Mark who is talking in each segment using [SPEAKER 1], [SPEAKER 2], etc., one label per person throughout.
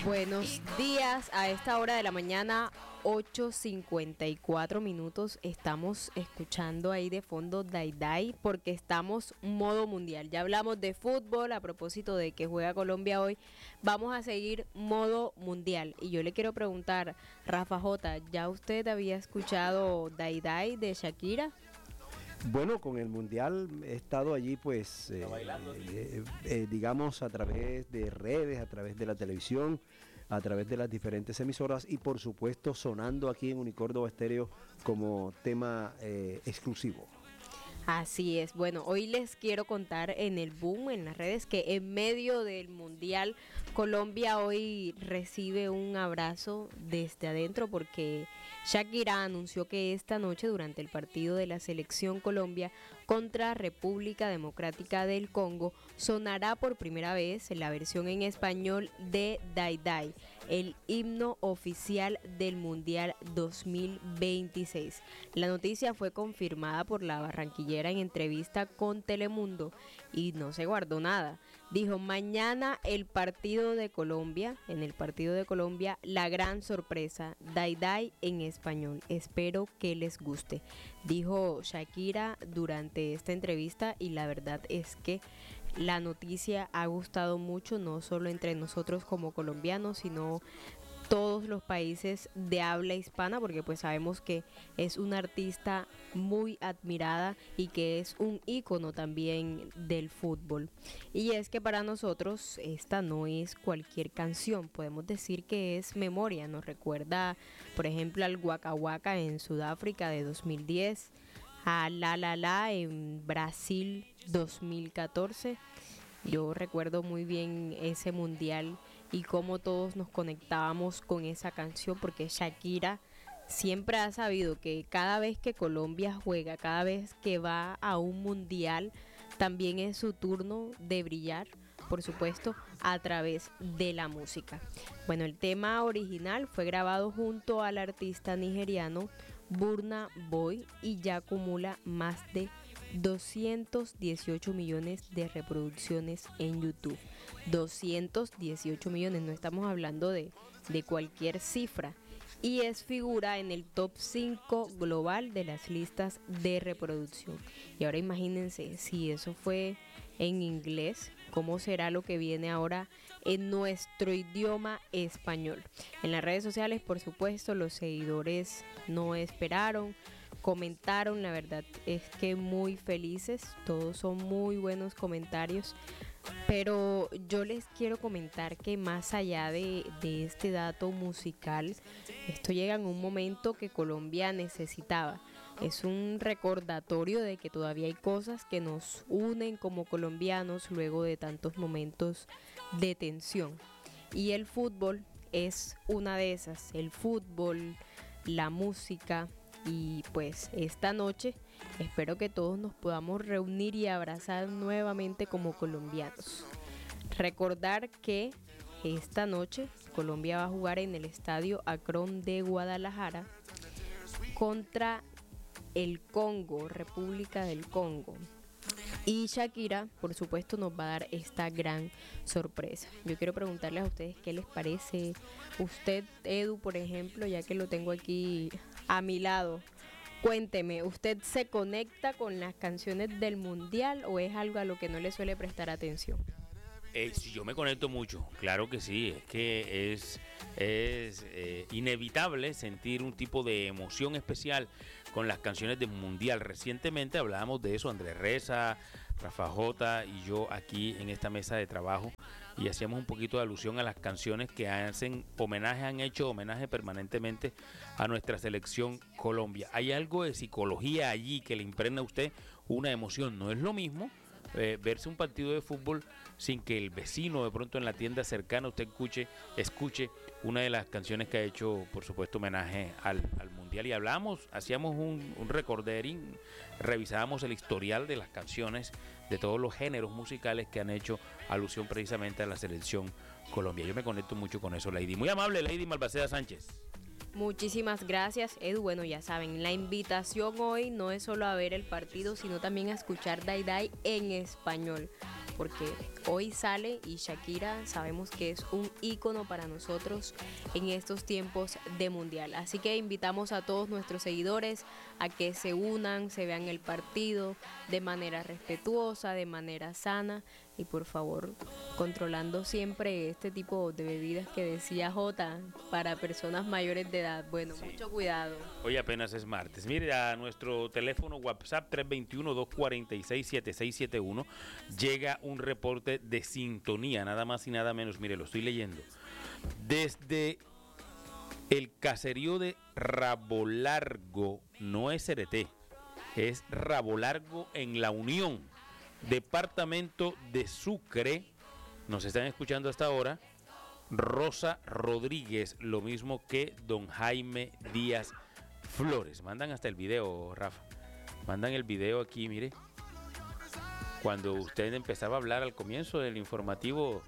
[SPEAKER 1] Buenos días, a esta hora de la mañana, 8:54 minutos. Estamos escuchando ahí de fondo Dai Dai porque estamos modo mundial. Ya hablamos de fútbol, a propósito de que juega Colombia hoy. Vamos a seguir modo mundial. Y yo le quiero preguntar, Rafa J, ¿ya usted había escuchado Dai Dai de Shakira?
[SPEAKER 2] Bueno, con el Mundial he estado allí, pues, digamos, a través de redes, a través de la televisión, a través de las diferentes emisoras y, por supuesto, sonando aquí en Unicórdoba Estéreo como tema exclusivo.
[SPEAKER 1] Así es. Bueno, hoy les quiero contar en el boom, en las redes, que en medio del Mundial, Colombia hoy recibe un abrazo desde adentro porque Shakira anunció que esta noche, durante el partido de la Selección Colombia contra República Democrática del Congo, sonará por primera vez la versión en español de Dai Dai, el himno oficial del Mundial 2026. La noticia fue confirmada por la barranquillera en entrevista con Telemundo y no se guardó nada. Dijo: mañana en el partido de Colombia, la gran sorpresa, Dai Dai en español. Espero que les guste, dijo Shakira durante esta entrevista, y la verdad es que la noticia ha gustado mucho, no solo entre nosotros como colombianos, sino todos los países de habla hispana, porque pues sabemos que es una artista muy admirada y que es un ícono también del fútbol. Y es que para nosotros esta no es cualquier canción, podemos decir que es memoria, nos recuerda por ejemplo al Waka Waka en Sudáfrica de 2010, a La La La en Brasil 2014. Yo recuerdo muy bien ese mundial y cómo todos nos conectábamos con esa canción, porque Shakira siempre ha sabido que cada vez que Colombia juega, cada vez que va a un mundial, también es su turno de brillar, por supuesto, a través de la música. Bueno, el tema original fue grabado junto al artista nigeriano Burna Boy y ya acumula más de 218 millones de reproducciones en YouTube. 218 millones, no estamos hablando de cualquier cifra. Y es figura en el top 5 global de las listas de reproducción. Y ahora imagínense, si eso fue en inglés, ¿cómo será lo que viene ahora en nuestro idioma español? En las redes sociales, por supuesto, los seguidores no esperaron, comentaron, la verdad es que muy felices, todos son muy buenos comentarios. Pero yo les quiero comentar que más allá de este dato musical, esto llega en un momento que Colombia necesitaba. Es un recordatorio de que todavía hay cosas que nos unen como colombianos luego de tantos momentos de tensión. Y el fútbol es una de esas. El fútbol, la música. Y pues esta noche espero que todos nos podamos reunir y abrazar nuevamente como colombianos. Recordar que esta noche Colombia va a jugar en el Estadio Akron de Guadalajara contra el Congo, República del Congo. Y Shakira, por supuesto, nos va a dar esta gran sorpresa. Yo quiero preguntarles a ustedes qué les parece. Usted, Edu, por ejemplo, ya que lo tengo aquí a mi lado, cuénteme, ¿usted se conecta con las canciones del Mundial o es algo a lo que no le suele prestar atención?
[SPEAKER 3] Sí, yo me conecto mucho, claro que sí, es que es inevitable sentir un tipo de emoción especial con las canciones del Mundial. Recientemente hablábamos de eso, Andrés Reza, Rafa J y yo aquí en esta mesa de trabajo, y hacíamos un poquito de alusión a las canciones que hacen homenaje, han hecho homenaje permanentemente a nuestra selección Colombia. Hay algo de psicología allí que le impregna a usted una emoción, no es lo mismo verse un partido de fútbol sin que el vecino de pronto en la tienda cercana usted escuche una de las canciones que ha hecho, por supuesto, homenaje al Mundial. Y hacíamos un recordering, revisábamos el historial de las canciones de todos los géneros musicales que han hecho alusión precisamente a la selección Colombia. Yo me conecto mucho con eso, Lady. Muy amable, Lady Malvaceda Sánchez.
[SPEAKER 1] Muchísimas gracias, Edu. Bueno, ya saben, la invitación hoy no es solo a ver el partido, sino también a escuchar Day Day en español, porque hoy sale y Shakira sabemos que es un ícono para nosotros en estos tiempos de mundial. Así que invitamos a todos nuestros seguidores a que se unan, se vean el partido de manera respetuosa, de manera sana y por favor controlando siempre este tipo de bebidas que decía Jota para personas mayores de edad. Bueno, sí. Mucho cuidado.
[SPEAKER 3] Hoy apenas es martes. Mire, a nuestro teléfono WhatsApp 321-246-7671 llega un reporte de sintonía, nada más y nada menos. Mire, lo estoy leyendo. Desde el caserío de Rabolargo, no es Cereté, es Rabolargo en La Unión, departamento de Sucre. Nos están escuchando hasta ahora Rosa Rodríguez, lo mismo que don Jaime Díaz Flores. Mandan hasta el video, Rafa. Mandan el video aquí, mire. Cuando usted empezaba a hablar al comienzo del informativo.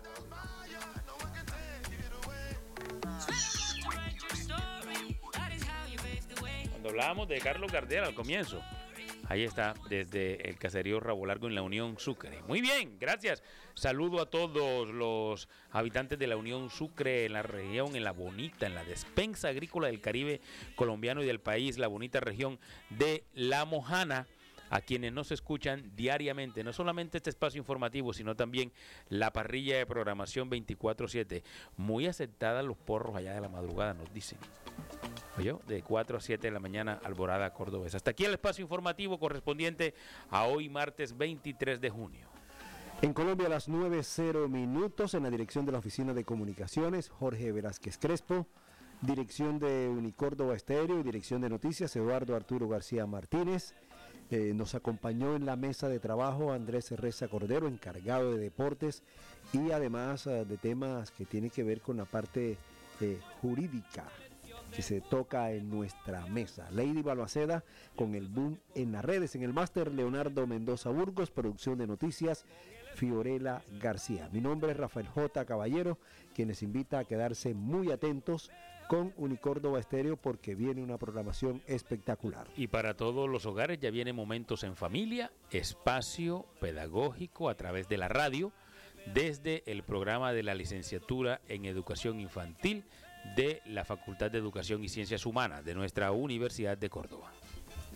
[SPEAKER 3] Cuando hablábamos de Carlos Gardel al comienzo. Ahí está, desde el caserío Rabolargo en La Unión Sucre. Muy bien, gracias. Saludo a todos los habitantes de La Unión Sucre, en la región, en La Bonita, en la despensa agrícola del Caribe colombiano y del país, la bonita región de La Mojana, a quienes nos escuchan diariamente, no solamente este espacio informativo, sino también la parrilla de programación 24/7. Muy aceptada los porros allá de la madrugada, nos dicen. Oye, de 4 a 7 de la mañana, Alborada Cordobesa. Hasta aquí el espacio informativo correspondiente a hoy, martes 23 de junio.
[SPEAKER 2] En Colombia, a las 9:00 en la dirección de la Oficina de Comunicaciones, Jorge Velázquez Crespo. Dirección de Unicórdoba Estéreo y Dirección de Noticias, Eduardo Arturo García Martínez. Nos acompañó en la mesa de trabajo Andrés Reza Cordero, encargado de deportes y además de temas que tienen que ver con la parte jurídica que se toca en nuestra mesa. Lady Balmaceda con el boom en las redes. En el máster, Leonardo Mendoza Burgos, producción de noticias, Fiorella García. Mi nombre es Rafael J. Caballero, quien les invita a quedarse muy atentos con Unicórdoba Estéreo porque viene una programación espectacular.
[SPEAKER 3] Y para todos los hogares ya viene Momentos en Familia, espacio pedagógico a través de la radio, desde el programa de la licenciatura en Educación Infantil de la Facultad de Educación y Ciencias Humanas de nuestra Universidad de Córdoba.